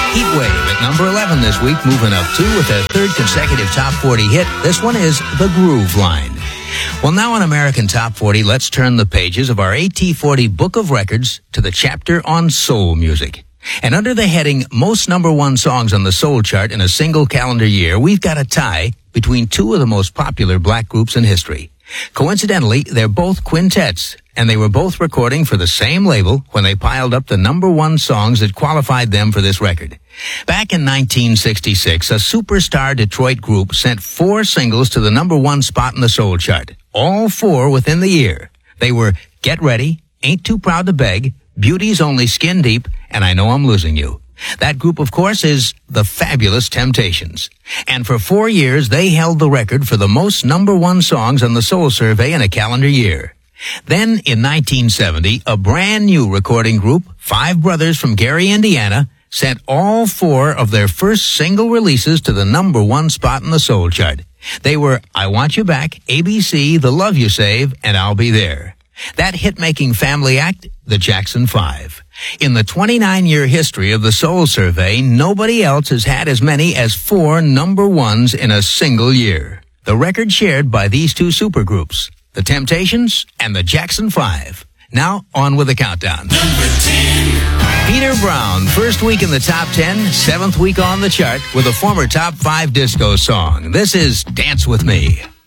Heatwave at number 11 this week, moving up 2 with their third consecutive Top 40 hit. This one is The Groove Line. Well, now on American Top 40, let's turn the pages of our AT40 Book of Records to the chapter on soul music. And under the heading Most Number One Songs on the Soul Chart in a Single Calendar Year, we've got a tie between two of the most popular black groups in history. Coincidentally, they're both quintets, and they were both recording for the same label when they piled up the number one songs that qualified them for this record. Back in 1966, a superstar Detroit group sent 4 singles to the number one spot in the soul chart, all 4 within the year. They were Get Ready, Ain't Too Proud to Beg, Beauty's Only Skin Deep, and I Know I'm Losing You. That group, of course, is the Fabulous Temptations. And for 4 years, they held the record for the most number one songs on the Soul Survey in a calendar year. Then, in 1970, a brand new recording group, 5 brothers from Gary, Indiana, sent all 4 of their first single releases to the number one spot in the Soul Chart. They were I Want You Back, ABC, The Love You Save, and I'll Be There. That hit-making family act, the Jackson 5. In the 29-year history of the Soul Survey, nobody else has had as many as 4 number ones in a single year. The record shared by these two supergroups, the Temptations and the Jackson 5. Now, on with the countdown. Number 10. Peter Brown, first week in the top 10, 7th week on the chart with a former top 5 disco song. This is Dance With Me.